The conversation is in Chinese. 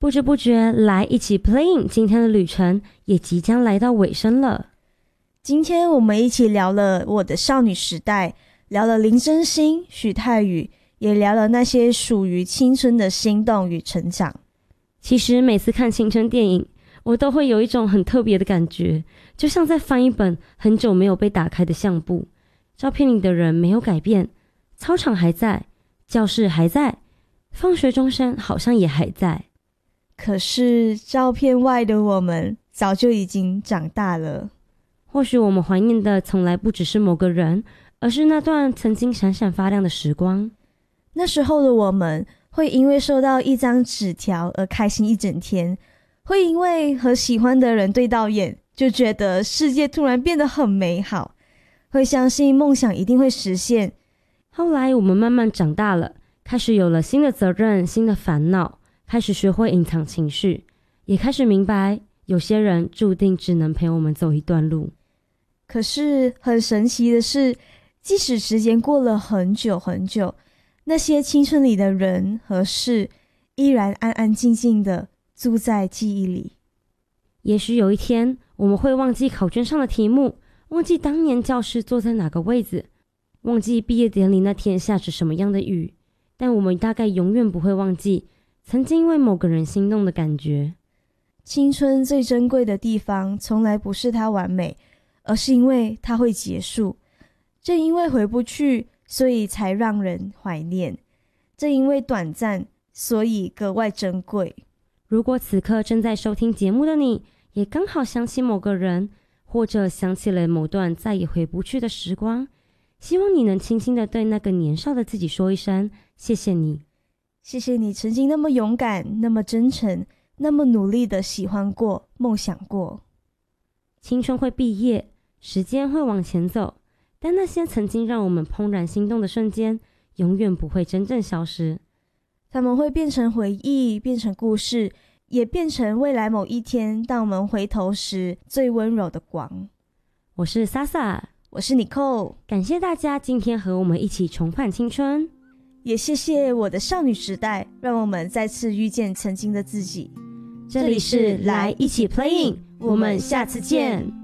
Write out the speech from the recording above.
不知不觉来一起 playing， 今天的旅程也即将来到尾声了。 今天我们一起聊了我的少女时代，聊了林真心、许泰宇，也聊了那些属于青春的心动与成长。 其实每次看青春电影，我都会有一种很特别的感觉，就像在翻一本很久没有被打开的相簿。照片里的人没有改变，操场还在，教室还在，放学钟声好像也还在。 可是照片外的我们早就已经长大了。 或许我们怀念的从来不只是某个人，而是那段曾经闪闪发亮的时光。 那时候的我们会因为收到一张纸条而开心一整天，会因为和喜欢的人对到眼就觉得世界突然变得很美好，会相信梦想一定会实现。 后来我们慢慢长大了，开始有了新的责任、新的烦恼，开始学会隐藏情绪，也开始明白有些人注定只能陪我们走一段路。 可是很神奇的是，即使时间过了很久很久，那些青春里的人和事依然安安静静的住在记忆里。 也许有一天我们会忘记考卷上的题目，忘记当年教室坐在哪个位置，忘记毕业典礼那天下着什么样的雨，但我们大概永远不会忘记曾经为某个人心动的感觉。 青春最珍贵的地方从来不是它完美，而是因为它会结束。正因为回不去，所以才让人怀念。正因为短暂，所以格外珍贵。 如果此刻正在收听节目的你，也刚好想起某个人，或者想起了某段再也回不去的时光，希望你能轻轻地对那个年少的自己说一声谢谢你。 谢谢你曾经那么勇敢，那么真诚，那么努力的喜欢过，梦想过。 青春会毕业，时间会往前走，但那些曾经让我们怦然心动的瞬间永远不会真正消失。 它们会变成回忆，变成故事，也变成未来某一天当我们回头时最温柔的光。 我是莎莎， 我是Nicole， 感谢大家今天和我们一起重返青春， 也谢谢我的少女时代，让我们再次遇见曾经的自己。 这里是来一起 playing， 我们下次见。